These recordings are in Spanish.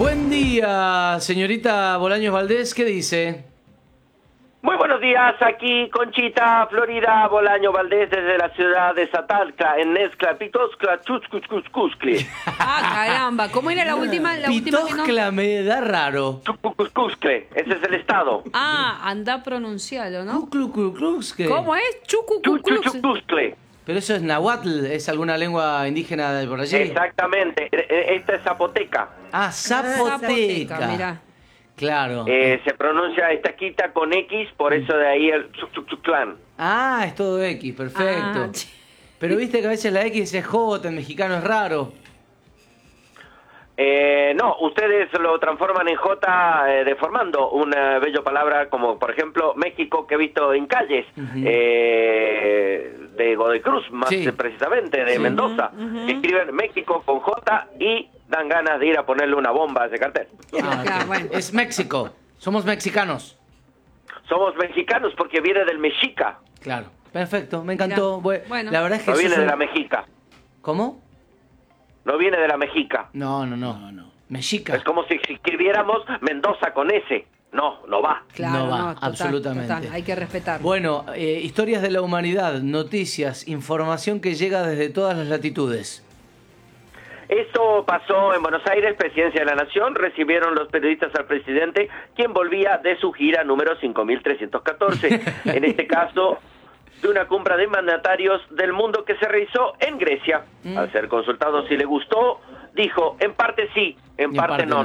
Buen día, señorita Bolaños Valdés, ¿qué dice? Muy buenos días, aquí Conchita, Florida, Bolaño Valdés, desde la ciudad de Satalca, en Nezcla, Pitoscla, Chuchcuscuscuscle. Ah, caramba, ¿cómo era la última? La última que no... Pitoscla me da raro. Chucucuscuscle, ese es el estado. Ah, anda pronunciarlo, ¿no? ¿Qué? ¿Cómo es? Chucucuclux. Chucucuscle. Pero eso es náhuatl, ¿es alguna lengua indígena de por allí? Exactamente, esta es zapoteca. Ah, zapoteca. Mirá. Claro. Se pronuncia esta quita con X, por eso de ahí el chuclan. Ah, es todo X, perfecto. Ah, Pero viste que a veces la X es J, en mexicano es raro. No, ustedes lo transforman en J deformando una bella palabra como, por ejemplo, México, que he visto en calles de Godoy Cruz, más precisamente, de Mendoza, que escriben México con J y dan ganas de ir a ponerle una bomba a ese cartel. Ah, Claro, ok. bueno. Es México, somos mexicanos. Somos mexicanos porque viene del mexica, Claro, perfecto, me encantó. Bueno. La verdad es que no viene sos de un- la mexica, ¿Cómo? no viene de la mexica. No. Mexica. Es como si escribiéramos Mendoza con S. No, no va. Claro, No va, total, absolutamente. total, hay que respetar. Bueno, historias de la humanidad, noticias, información que llega desde todas las latitudes. Esto pasó en Buenos Aires, Presidencia de la Nación, recibieron los periodistas al presidente, quien volvía de su gira número 5314, en este caso de una cumbre de mandatarios del mundo que se realizó en Grecia. Al ser consultado si le gustó, dijo, en parte sí, en Y parte no.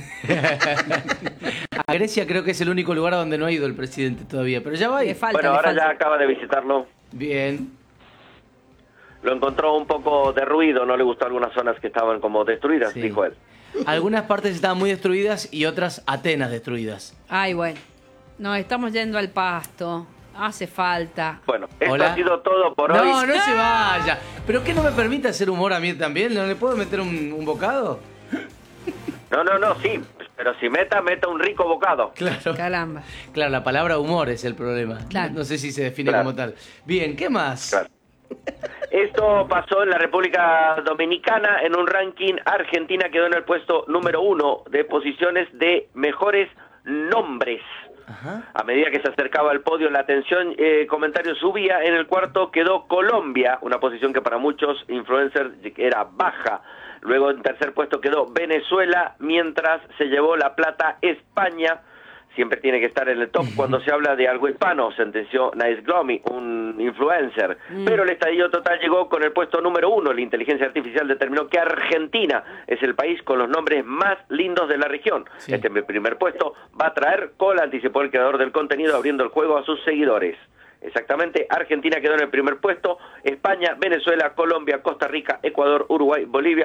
A Grecia creo que es el único lugar donde no ha ido el presidente todavía, pero ya va a Le ir. falta, Bueno, le ahora falta. ya acaba de visitarlo. Bien. Lo encontró un poco de ruido, no le gustó algunas zonas que estaban como destruidas, Sí. dijo él. Algunas partes estaban muy destruidas y otras Atenas destruidas. Ay, bueno. Nos estamos yendo al pasto. Hace falta. Bueno, esto Hola. ha sido todo por hoy. No, no se vaya. ¿Pero qué no me permite hacer humor a mí también? ¿No le puedo meter un bocado? No, sí, pero si meta un rico bocado. Claro. Caramba. Claro, la palabra humor es el problema. Claro. No sé si se define Claro. como tal. Bien, ¿qué más? Claro. Esto pasó en la República Dominicana, en un ranking. Argentina quedó en el puesto número 1 de posiciones de mejores nombres. Ajá. A medida que se acercaba al podio, la atención, comentario subía. En el cuarto quedó Colombia, una posición que para muchos influencers era baja. Luego en tercer puesto quedó Venezuela, mientras se llevó la plata España. Siempre tiene que estar en el top cuando se habla de algo hispano, sentenció Nice Glomy, un influencer. Pero el estallido total llegó con el puesto número 1. La inteligencia artificial determinó que Argentina es el país con los nombres más lindos de la región. Sí. Este primer puesto va a traer cola, anticipó el creador del contenido, abriendo el juego a sus seguidores. Exactamente, Argentina quedó en el primer puesto, España, Venezuela, Colombia, Costa Rica, Ecuador, Uruguay, Bolivia,